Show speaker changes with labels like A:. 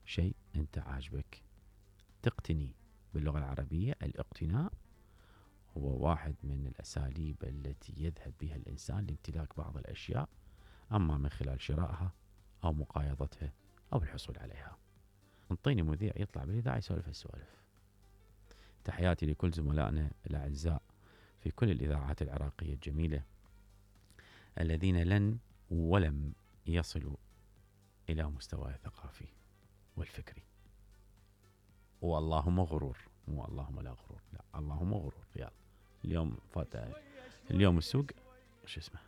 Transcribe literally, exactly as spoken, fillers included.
A: شيء أنت عاجبك تقتني. باللغة العربية الاقتناء هو واحد من الأساليب التي يذهب بها الإنسان لامتلاك بعض الأشياء، أما من خلال شرائها أو مقايضتها أو الحصول عليها. انطيني مذيع يطلع بالإذاعة يسولف هالسوالف. تحياتي لكل زملائنا الأعزاء في كل الإذاعات العراقية الجميلة الذين لن ولم يصلوا إلى مستوى الثقافي والفكري. واللهم غرور، مو اللهم لا غرور، لا اللهم غرور. يلا اليوم فات اليوم السوق شو اسمه